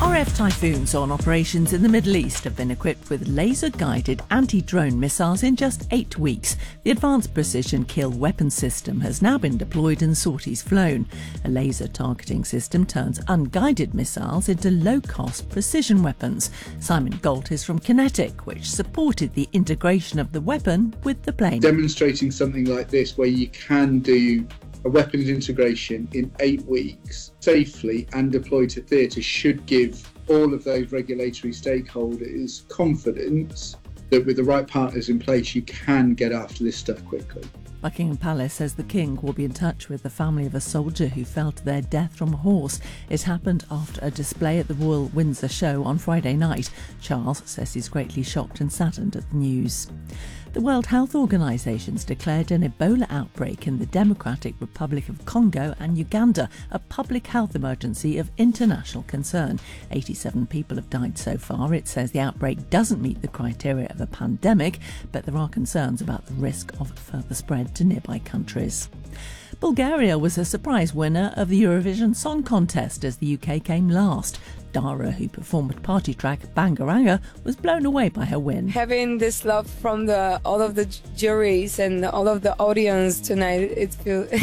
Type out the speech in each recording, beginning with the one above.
RF Typhoons on operations in the Middle East have been equipped with laser-guided anti-drone missiles in just 8 weeks. The Advanced Precision Kill Weapon System has now been deployed and sorties flown. A laser targeting system turns unguided missiles into low-cost precision weapons. Simon Galt is from Kinetic, which supported the integration of the weapon with the plane. Demonstrating something like this where you can do a weapons integration in 8 weeks safely and deploy to theatre should give all of those regulatory stakeholders confidence that with the right partners in place you can get after this stuff quickly. Buckingham Palace says the King will be in touch with the family of a soldier who fell to their death from a horse. It happened after a display at the Royal Windsor Show on Friday night. Charles says he's greatly shocked and saddened at the news. The World Health Organization's declared an Ebola outbreak in the Democratic Republic of Congo and Uganda, a public health emergency of international concern. 87 people have died so far. It says the outbreak doesn't meet the criteria of a pandemic, but there are concerns about the risk of further spread to nearby countries. Bulgaria was a surprise winner of the Eurovision Song Contest as the UK came last. Dara, who performed with party track Bangaranga, was blown away by her win. Having this love from all of the juries and all of the audience tonight, it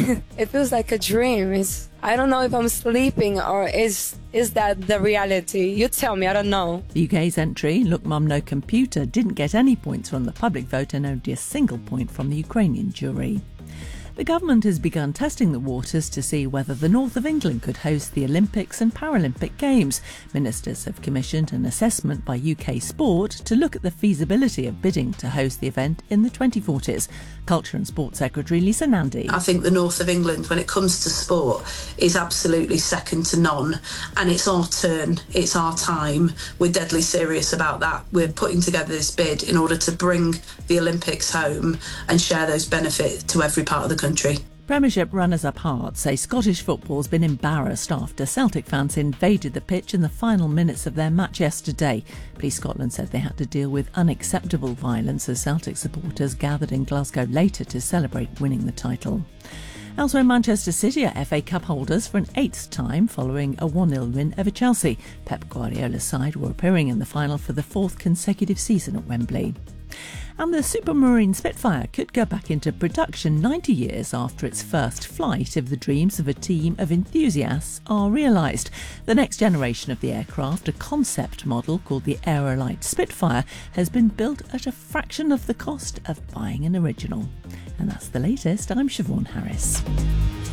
feels like a dream. I don't know if I'm sleeping or is that the reality? You tell me, I don't know. The UK's entry, Look Mum No Computer, didn't get any points from the public vote and only a single point from the Ukrainian jury. The government has begun testing the waters to see whether the north of England could host the Olympics and Paralympic Games. Ministers have commissioned an assessment by UK Sport to look at the feasibility of bidding to host the event in the 2040s. Culture and Sport Secretary Lisa Nandy. I think the north of England, when it comes to sport, is absolutely second to none. And it's our turn, it's our time. We're deadly serious about that. We're putting together this bid in order to bring the Olympics home and share those benefits to every part of the country. Premiership runners-up Hearts say Scottish football's been embarrassed after Celtic fans invaded the pitch in the final minutes of their match yesterday. Police Scotland said they had to deal with unacceptable violence as Celtic supporters gathered in Glasgow later to celebrate winning the title. Elsewhere, Manchester City are FA Cup holders for an 8th time following a 1-0 win over Chelsea. Pep Guardiola's side were appearing in the final for the 4th consecutive season at Wembley. And the Supermarine Spitfire could go back into production 90 years after its first flight if the dreams of a team of enthusiasts are realised. The next generation of the aircraft, a concept model called the Aerolite Spitfire, has been built at a fraction of the cost of buying an original. And that's the latest. I'm Siobhan Harris.